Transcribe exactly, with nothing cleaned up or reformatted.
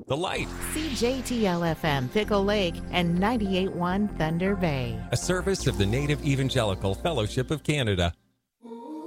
The Light. C J T L F M Pickle Lake and ninety-eight point one Thunder Bay. A service of the Native Evangelical Fellowship of Canada.